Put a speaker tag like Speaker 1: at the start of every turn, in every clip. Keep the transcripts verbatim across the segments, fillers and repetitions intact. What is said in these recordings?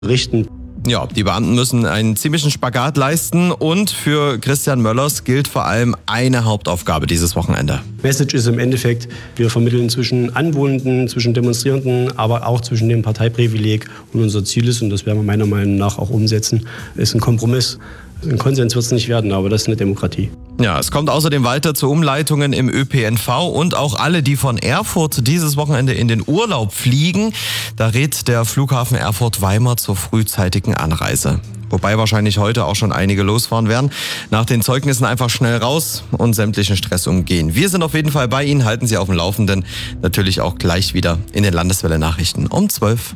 Speaker 1: richten.
Speaker 2: Ja, die Beamten müssen einen ziemlichen Spagat leisten und für Christian Möllers gilt vor allem eine Hauptaufgabe dieses Wochenende.
Speaker 1: Message ist im Endeffekt, wir vermitteln zwischen Anwohnenden, zwischen Demonstrierenden, aber auch zwischen dem Parteiprivileg. Und unser Ziel ist, und das werden wir meiner Meinung nach auch umsetzen, ist ein Kompromiss. Ein Konsens wird es nicht werden, aber das ist eine Demokratie.
Speaker 2: Ja, es kommt außerdem weiter zu Umleitungen im Ö P N V und auch alle, die von Erfurt dieses Wochenende in den Urlaub fliegen. Da rät der Flughafen Erfurt-Weimar zur frühzeitigen Anreise. Wobei wahrscheinlich heute auch schon einige losfahren werden. Nach den Zeugnissen einfach schnell raus und sämtlichen Stress umgehen. Wir sind auf jeden Fall bei Ihnen, halten Sie auf dem Laufenden. Natürlich auch gleich wieder in den Landeswelle-Nachrichten um zwölf.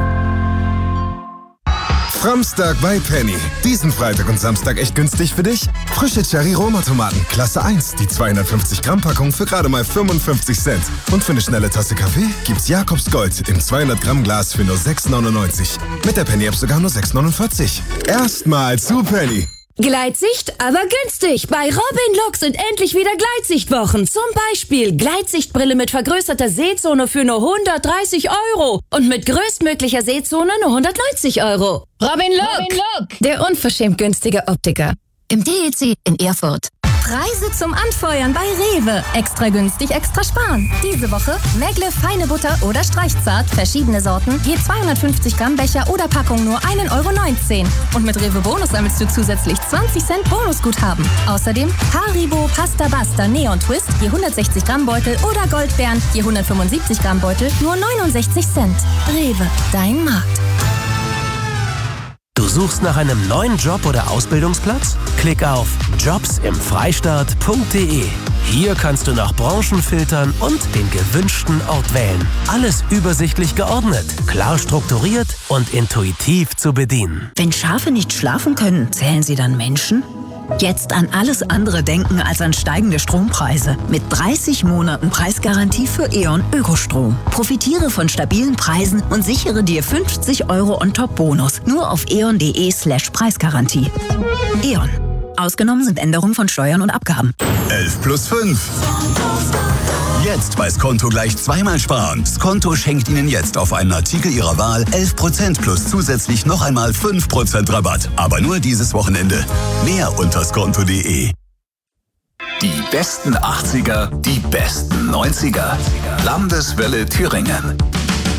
Speaker 3: Framstag bei Penny. Diesen Freitag und Samstag echt günstig für dich? Frische Cherry-Roma-Tomaten, Klasse eins, die zweihundertfünfzig Gramm Packung für gerade mal fünfundfünfzig Cent. Und für eine schnelle Tasse Kaffee gibt's Jakobs Gold im zweihundert Gramm Glas für nur sechs neunundneunzig. Mit der Penny-App sogar nur sechs neunundvierzig. Erstmal zu Penny.
Speaker 4: Gleitsicht, aber günstig. Bei Robin Look sind endlich wieder Gleitsichtwochen. Zum Beispiel Gleitsichtbrille mit vergrößerter Sehzone für nur hundertdreißig Euro. Und mit größtmöglicher Sehzone nur hundertneunzig Euro. Robin Look, Robin Look, der unverschämt günstige Optiker. Im D E C in Erfurt. Preise zum Anfeuern bei Rewe. Extra günstig, extra sparen. Diese Woche Megle feine Butter oder Streichzart, verschiedene Sorten, je zweihundertfünfzig Gramm Becher oder Packung nur ein Euro neunzehn. Und mit Rewe Bonus sammelst du zusätzlich zwanzig Cent Bonusguthaben. Außerdem Haribo Pasta Basta Neon Twist, je hundertsechzig Gramm Beutel oder Goldbeeren, je hundertfünfundsiebzig Gramm Beutel, nur neunundsechzig Cent. Rewe, dein Markt.
Speaker 5: Du suchst nach einem neuen Job oder Ausbildungsplatz? Klick auf jobs im freistaat punkt de. Hier kannst du nach Branchen filtern und den gewünschten Ort wählen. Alles übersichtlich geordnet, klar strukturiert und intuitiv zu bedienen.
Speaker 6: Wenn Schafe nicht schlafen können, zählen sie dann Menschen? Jetzt an alles andere denken als an steigende Strompreise. Mit dreißig Monaten Preisgarantie für E.ON Ökostrom. Profitiere von stabilen Preisen und sichere dir fünfzig Euro On-Top-Bonus. Nur auf eon.de slash Preisgarantie. E.ON. Ausgenommen sind Änderungen von Steuern und Abgaben.
Speaker 7: elf plus fünf. Jetzt bei Skonto gleich zweimal sparen. Skonto schenkt Ihnen jetzt auf einen Artikel Ihrer Wahl elf Prozent plus zusätzlich noch einmal fünf Prozent Rabatt. Aber nur dieses Wochenende. Mehr unter skonto punkt de.
Speaker 8: Die besten achtziger, die besten neunziger. Landeswelle Thüringen.